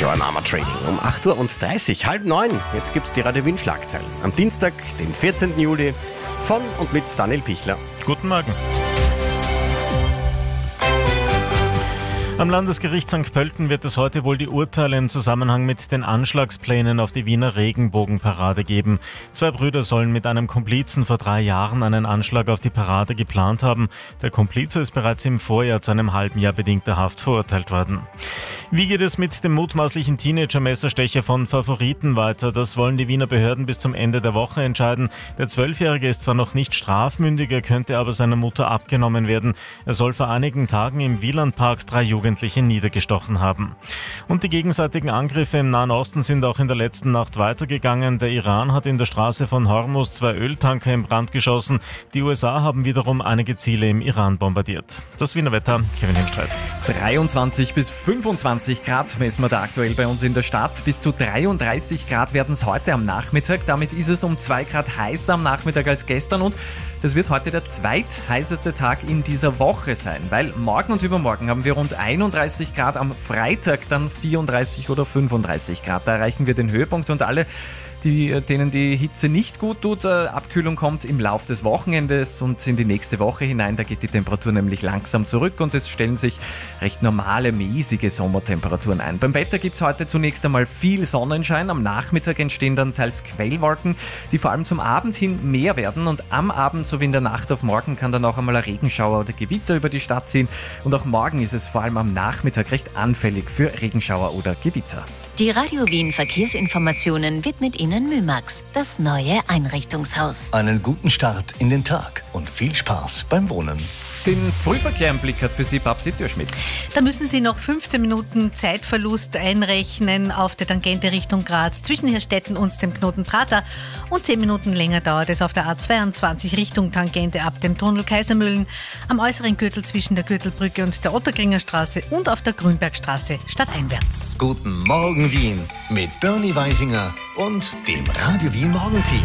Joanama Trading um 8:30 Uhr, halb 9. Jetzt gibt's die Radio Wien Schlagzeilen. Am Dienstag, den 14. Juli, von und mit Daniel Pichler. Guten Morgen. Am Landesgericht St. Pölten wird es heute wohl die Urteile im Zusammenhang mit den Anschlagsplänen auf die Wiener Regenbogenparade geben. 2 Brüder sollen mit einem Komplizen vor 3 Jahren einen Anschlag auf die Parade geplant haben. Der Komplize ist bereits im Vorjahr zu einem halben Jahr bedingter Haft verurteilt worden. Wie geht es mit dem mutmaßlichen Teenager-Messerstecher von Favoriten weiter? Das wollen die Wiener Behörden bis zum Ende der Woche entscheiden. Der 12-Jährige ist zwar noch nicht strafmündig, er könnte aber seiner Mutter abgenommen werden. Er soll vor einigen Tagen im Wielandpark 3 Jugendliche niedergestochen haben. Und die gegenseitigen Angriffe im Nahen Osten sind auch in der letzten Nacht weitergegangen. Der Iran hat in der Straße von Hormuz 2 Öltanker in Brand geschossen. Die USA haben wiederum einige Ziele im Iran bombardiert. Das Wiener Wetter, Kevin Hemstreit. 23 bis 25 Grad messen wir da aktuell bei uns in der Stadt. Bis zu 33 Grad werden es heute am Nachmittag. Damit ist es um 2 Grad heißer am Nachmittag als gestern und das wird heute der zweitheißeste Tag in dieser Woche sein, weil morgen und übermorgen haben wir rund 31 Grad, am Freitag dann 34 oder 35 Grad. Da erreichen wir den Höhepunkt und alle, denen die Hitze nicht gut tut, Abkühlung kommt im Lauf des Wochenendes und in die nächste Woche hinein. Da geht die Temperatur nämlich langsam zurück und es stellen sich recht normale, mäßige Sommertemperaturen ein. Beim Wetter gibt es heute zunächst einmal viel Sonnenschein. Am Nachmittag entstehen dann teils Quellwolken, die vor allem zum Abend hin mehr werden und am Abend sowie in der Nacht auf morgen kann dann auch einmal ein Regenschauer oder Gewitter über die Stadt ziehen und auch morgen ist es vor allem am Nachmittag recht anfällig für Regenschauer oder Gewitter. Die Radio Wien Verkehrsinformationen widmet Ihnen Mymax, das neue Einrichtungshaus. Einen guten Start in den Tag und viel Spaß beim Wohnen. Den Frühverkehr im Blick hat für Sie Babsi Dürschmidt. Da müssen Sie noch 15 Minuten Zeitverlust einrechnen auf der Tangente Richtung Graz zwischen Herstetten und dem Knoten Prater und 10 Minuten länger dauert es auf der A22 Richtung Tangente ab dem Tunnel Kaisermühlen, am äußeren Gürtel zwischen der Gürtelbrücke und der Otterkringer Straße und auf der Grünbergstraße stadteinwärts. Guten Morgen Wien mit Bernie Weisinger und dem Radio Wien Morgenteam.